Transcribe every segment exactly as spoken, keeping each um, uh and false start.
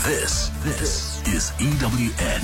This, this is E W N.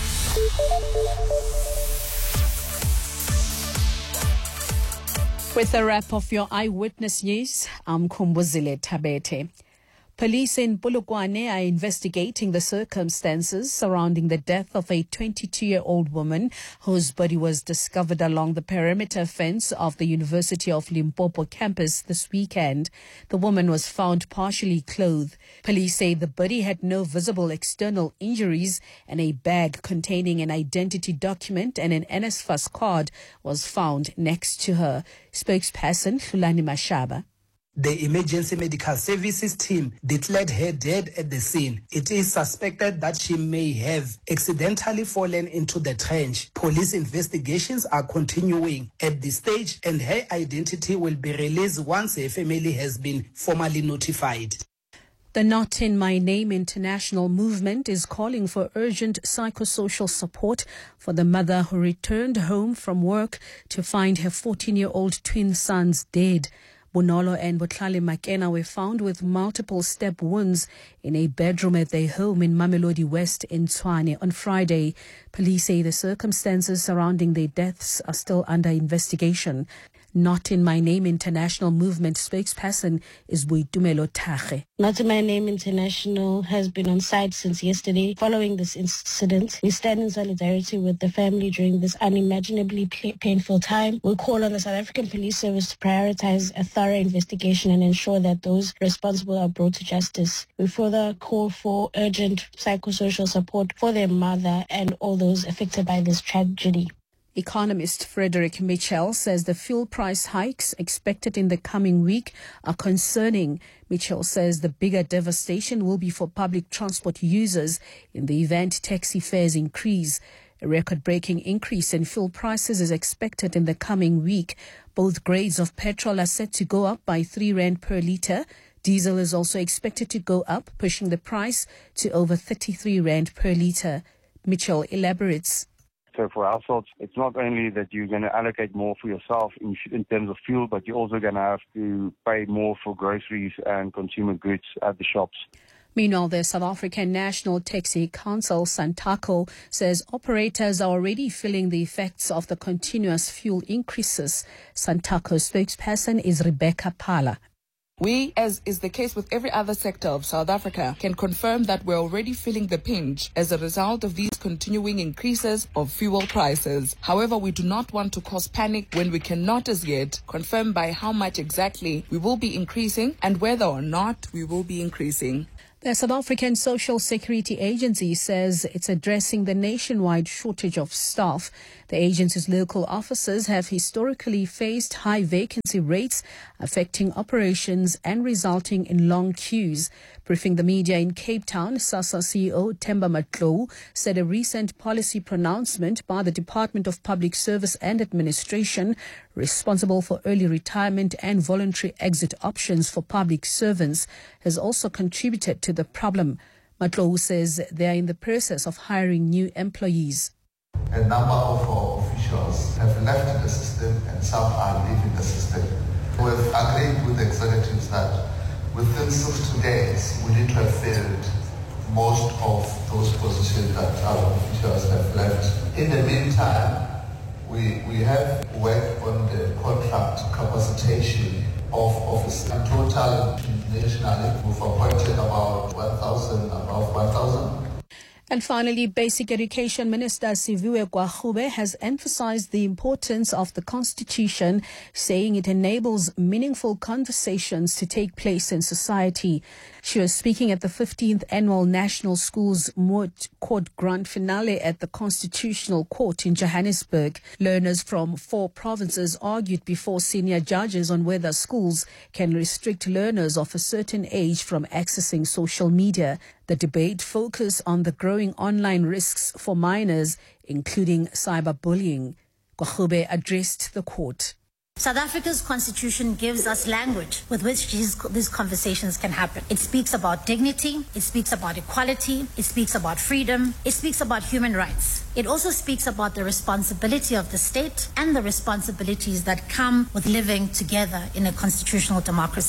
With a wrap of your eyewitness news, I'm Kumbuzile Tabete. Police in Polokwane are investigating the circumstances surrounding the death of a twenty-two-year-old woman whose body was discovered along the perimeter fence of the University of Limpopo campus this weekend. The woman was found partially clothed. Police say the body had no visible external injuries, and a bag containing an identity document and an N S F A S card was found next to her. Spokesperson Hlulani Mashaba. The emergency medical services team declared her dead at the scene. It is suspected that she may have accidentally fallen into the trench. Police investigations are continuing at this stage, and her identity will be released once her family has been formally notified. The Not In My Name international movement is calling for urgent psychosocial support for the mother who returned home from work to find her fourteen-year-old twin sons dead. Bonolo and Botlhale Makena were found with multiple stab wounds in a bedroom at their home in Mamelodi West in Tshwane on Friday. Police say the circumstances surrounding their deaths are still under investigation. Not In My Name international movement spokesperson is Boitumelo Thage. Not In My Name International has been on site since yesterday. Following this incident, we stand in solidarity with the family during this unimaginably painful time. We call on the South African Police Service to prioritize a thorough investigation and ensure that those responsible are brought to justice. We further call for urgent psychosocial support for their mother and all those affected by this tragedy. Economist Frederick Mitchell says the fuel price hikes expected in the coming week are concerning. Mitchell says the bigger devastation will be for public transport users in the event taxi fares increase. A record-breaking increase in fuel prices is expected in the coming week. Both grades of petrol are set to go up by three rand per litre. Diesel is also expected to go up, pushing the price to over thirty-three rand per litre. Mitchell elaborates. So for households, it's not only that you're going to allocate more for yourself in, in terms of fuel, but you're also going to have to pay more for groceries and consumer goods at the shops. Meanwhile, the South African National Taxi Council, SANTACO, says operators are already feeling the effects of the continuous fuel increases. SANTACO spokesperson is Rebecca Pala. We, as is the case with every other sector of South Africa, can confirm that we're already feeling the pinch as a result of these continuing increases of fuel prices. However, we do not want to cause panic when we cannot as yet confirm by how much exactly we will be increasing and whether or not we will be increasing. The South African Social Security Agency says it's addressing the nationwide shortage of staff. The agency's local offices have historically faced high vacancy rates, affecting operations and resulting in long queues. Briefing the media in Cape Town, SASSA C E O Themba Matlou said a recent policy pronouncement by the Department of Public Service and Administration, responsible for early retirement and voluntary exit options for public servants, has also contributed to the problem. Matlou says they are in the process of hiring new employees. A number of our officials have left the system and some are leaving the system. We have agreed with the executives that within sixty days we need to have filled most of those positions that our officials have left. In the meantime, we, we have worked on the contract capacitation of office. In total, nationally, we've appointed about one thousand, about one thousand. And finally, Basic Education Minister Siviwe Gwagube has emphasized the importance of the Constitution, saying it enables meaningful conversations to take place in society. She was speaking at the fifteenth Annual National Schools Moot Court Grand Finale at the Constitutional Court in Johannesburg. Learners from four provinces argued before senior judges on whether schools can restrict learners of a certain age from accessing social media. The debate focused on the growing online risks for minors, including cyberbullying. Gwagube addressed the court. South Africa's constitution gives us language with which these, these conversations can happen. It speaks about dignity, it speaks about equality, it speaks about freedom, it speaks about human rights. It also speaks about the responsibility of the state and the responsibilities that come with living together in a constitutional democracy.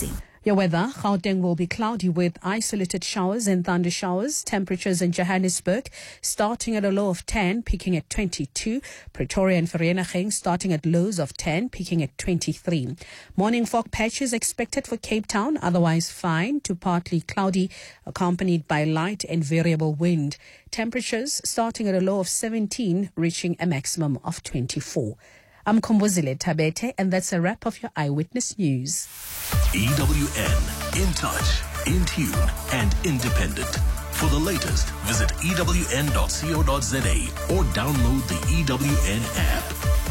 Your weather, Gauteng will be cloudy with isolated showers and thunder showers. Temperatures in Johannesburg starting at a low of ten, peaking at twenty-two. Pretoria and Vereeniging starting at lows of ten, peaking at twenty-three. Morning fog patches expected for Cape Town, otherwise fine to partly cloudy, accompanied by light and variable wind. Temperatures starting at a low of seventeen, reaching a maximum of twenty-four. I'm Kombozile Tabete, and that's a wrap of your Eyewitness News. E W N, in touch, in tune, and independent. For the latest, visit E W N dot co dot za or download the E W N app.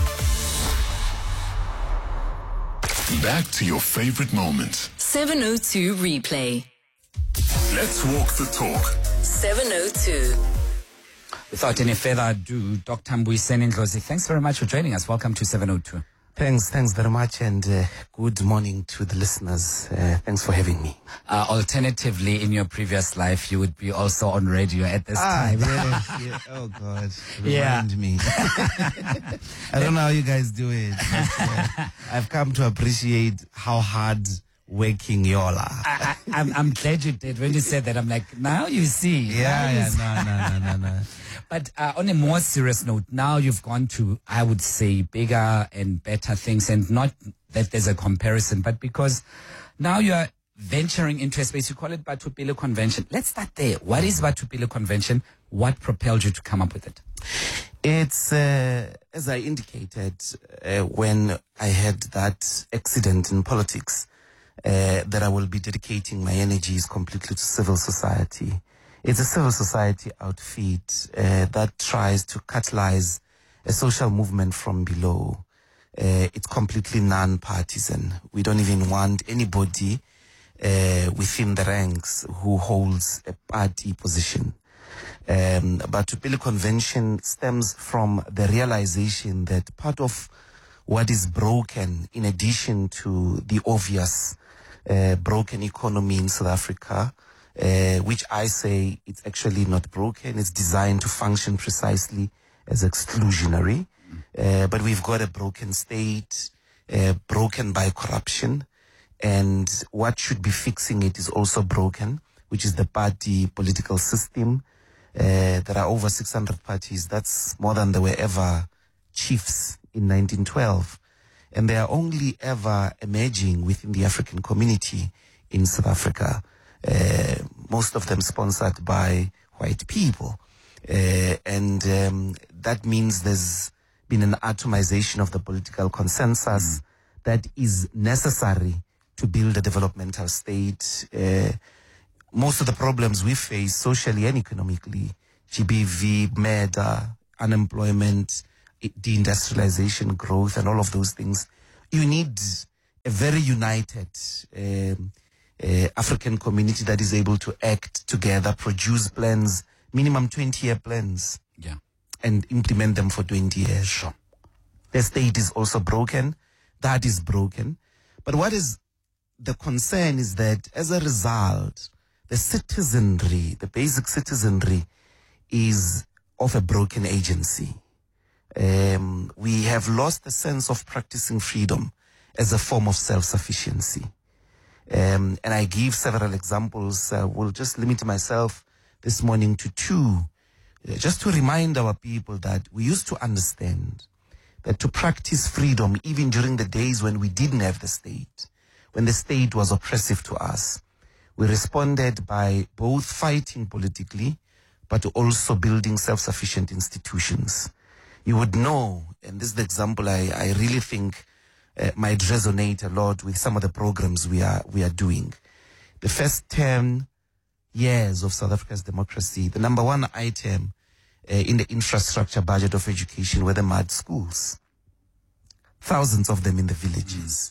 Back to your favorite moments. seven oh two replay. Let's walk the talk. seven oh two. Without any further ado, Doctor Mbuyiseni Ndlozi, thanks very much for joining us. Welcome to seven oh two. Thanks, thanks very much, and uh, good morning to the listeners. Uh, thanks for having me. Uh, alternatively, in your previous life, you would be also on radio at this ah, time. Yes, yeah. Oh, God. Remind Yeah. me. I don't know how you guys do it. But, uh, I've come to appreciate how hard working you all are. I, I, I'm, I'm glad you did. When you said that, I'm like, now you see. Yeah, Now you yeah, see. no, no, no, no, no. But uh, on a more serious note, now you've gone to, I would say, bigger and better things, and not that there's a comparison, but because now you're venturing into a space, you call it Batupile Convention. Let's start there. What is Batupile Convention? What propelled you to come up with it? It's, uh, as I indicated, uh, when I had that accident in politics, uh, that I will be dedicating my energies completely to civil society. It's a civil society outfit uh, that tries to catalyze a social movement from below. Uh, it's completely non-partisan. We don't even want anybody uh, within the ranks who holds a party position. Um, but Batupile Convention stems from the realization that part of what is broken, in addition to the obvious uh, broken economy in South Africa, Uh, which I say it's actually not broken. It's designed to function precisely as exclusionary. Uh, but we've got a broken state, uh, broken by corruption. And what should be fixing it is also broken, which is the party political system. Uh, there are over six hundred parties. That's more than there were ever chiefs in nineteen twelve. And they are only ever emerging within the African community in South Africa. Uh, most of them sponsored by white people. Uh, and um, that means there's been an atomization of the political consensus mm. that is necessary to build a developmental state. Uh, most of the problems we face socially and economically, G B V, murder, unemployment, deindustrialization, growth, and all of those things, you need a very united um, Uh, African community that is able to act together, produce plans, minimum twenty-year plans, yeah, and implement them for twenty years. Sure. The state is also broken. That is broken. But what is the concern is that as a result, the citizenry, the basic citizenry, is of a broken agency. Um, we have lost the sense of practicing freedom as a form of self-sufficiency. Um, and I give several examples. I uh, will just limit myself this morning to two, uh, just to remind our people that we used to understand that to practice freedom, even during the days when we didn't have the state, when the state was oppressive to us, we responded by both fighting politically, but also building self-sufficient institutions. You would know, and this is the example I, I really think Uh, might resonate a lot with some of the programs we are we are doing. The first ten years of South Africa's democracy, the number one item uh, in the infrastructure budget of education were the mud schools. Thousands of them in the villages.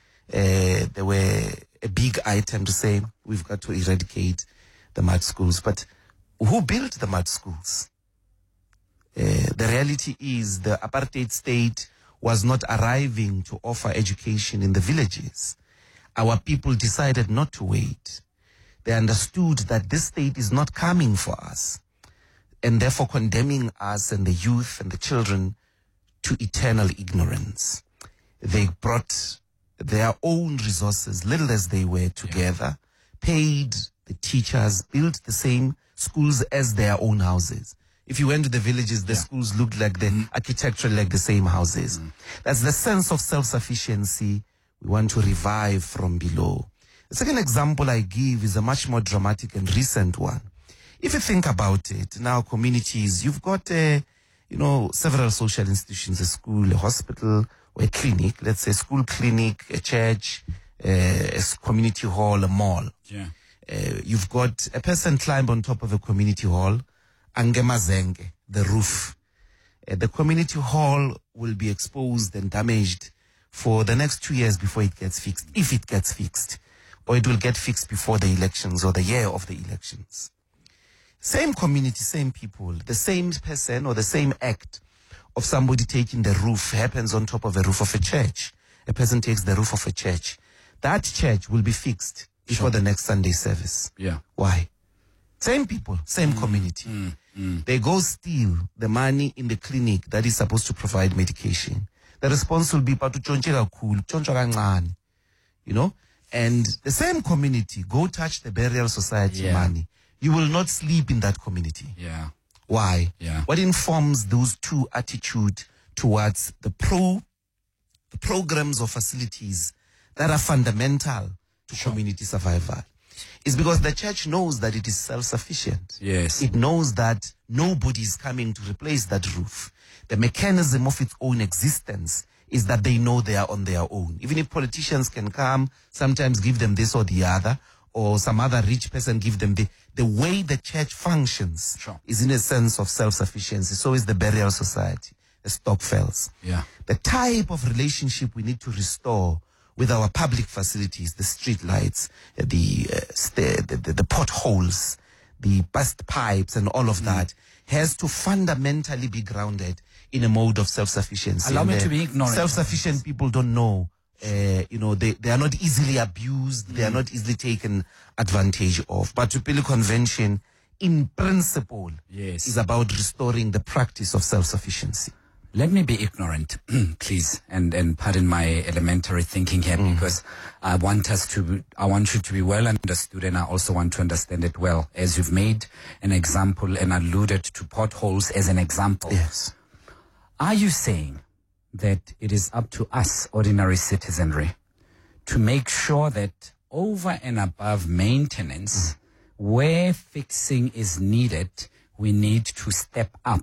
Uh, there were a big item to say we've got to eradicate the mud schools. But who built the mud schools? Uh, the reality is the apartheid state was not arriving to offer education in the villages. Our people decided not to wait. They understood that this state is not coming for us, and therefore condemning us and the youth and the children to eternal ignorance. They brought their own resources, little as they were, together, yeah. paid the teachers, built the same schools as their own houses. If you went to the villages, the yeah. schools looked like the mm. architecture, like the same houses. Mm. That's the sense of self-sufficiency we want to revive from below. The second example I give is a much more dramatic and recent one. If you think about it, in our communities, you've got, uh, you know, several social institutions, a school, a hospital, or a clinic, let's say a school clinic, a church, uh, a community hall, a mall. Yeah. Uh, you've got a person climb on top of a community hall, angemazenge, the roof. Uh, the community hall will be exposed and damaged for the next two years before it gets fixed, if it gets fixed, or it will get fixed before the elections or the year of the elections. Same community, same people, the same person or the same act of somebody taking the roof happens on top of the roof of a church. A person takes the roof of a church. That church will be fixed before sure. the next Sunday service. Yeah. Why? Same people, same mm, community. Mm, mm. They go steal the money in the clinic that is supposed to provide medication. The response will be, you know, and the same community go touch the burial society yeah. money. You will not sleep in that community. Yeah. Why? Yeah. What informs those two attitude towards the pro, the programs or facilities that are fundamental to sure. community survival is because the church knows that it is self-sufficient. Yes. It knows that nobody is coming to replace that roof. The mechanism of its own existence is that they know they are on their own. Even if politicians can come, sometimes give them this or the other, or some other rich person give them the, the way the church functions sure. is in a sense of self-sufficiency. So is the burial society, the Stokvels. Yeah. The type of relationship we need to restore with our public facilities, the street lights, the, uh, st- the, the, the potholes, the burst pipes and all of mm. that has to fundamentally be grounded in a mode of self-sufficiency. Allow and me to be ignorant. Self-sufficient people don't know. Uh, you know, they, they are not easily abused. Mm. They are not easily taken advantage of. But Tupile Convention, in principle, yes. is about restoring the practice of self-sufficiency. Let me be ignorant, please, and, and pardon my elementary thinking here, mm. because I want us to, I want you to be well understood, and I also want to understand it well. As you've made an example and alluded to potholes as an example. Yes. Are you saying that it is up to us, ordinary citizenry, to make sure that over and above maintenance, mm. where fixing is needed, we need to step up?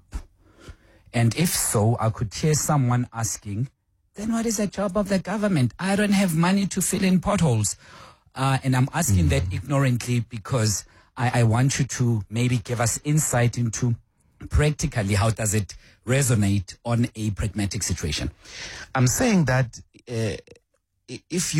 And if so, I could hear someone asking, then what is the job of the government? I don't have money to fill in potholes. Uh, and I'm asking mm. that ignorantly because I, I want you to maybe give us insight into practically how does it resonate on a pragmatic situation. I'm saying that uh, if you